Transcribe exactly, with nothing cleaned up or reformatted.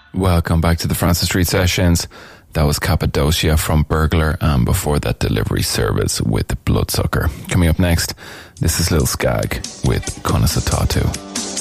Welcome back to the Francis Street Sessions. That was Cappadocia from Burglar, and before that, Delivery Service with Bloodsucker. Coming up next, this is Lil Skag with Conasatatu.